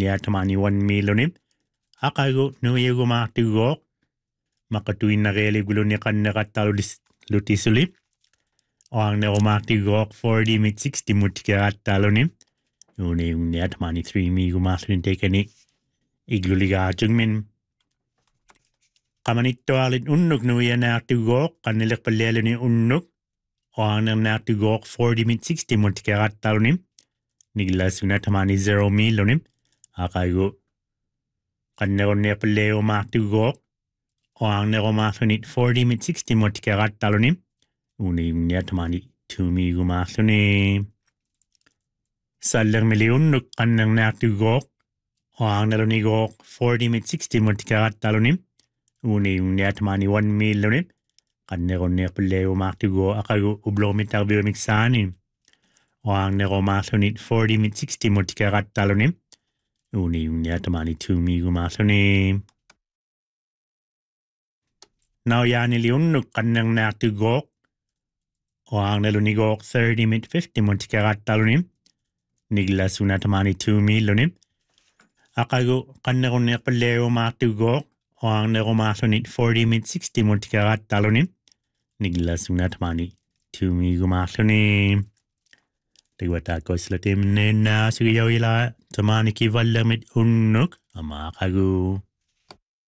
unia tamani 1 million akago no yego martigo makatuin na rele gulo ni kanneratalo lutisuli o ang nero martigo 40 mit 60 mutikeratalo ni unia tamani 3 migo martin tekeni igluliga jungmin kamanito alit unnuk no yanartigo kanilek palelo ni unnuk o ang nartigo 40 mit 60 mutikeratalo ni Niglas unatamani 0 million akago kanero ne paleo martigo o ang nero martinit 40 mit 60 mutikeratalo ni unatamani 2 migo martini saller million nuk kanang nartigo o ang nero nigo 40 mit 60 mutikeratalo ni unatamani 1 million kanero ne paleo martigo akago ublomitar biomixani o ang nero martinit 40 mit 60 mutikeratalo ni unatamani 2 migo martini Now yani liunuk kanang nartigo o ang nero nigo 30 mit 50 mutikeratalo ni Niglas unatamani 2 million akago kanero ne paleo martigo o ang nero martinit 40 mit 60 mutikeratalo ni Niglas unatamani 2 migo martini Tegwata ko sila tim nena sigayaw ila tamani ki valamit unnuk ama kagu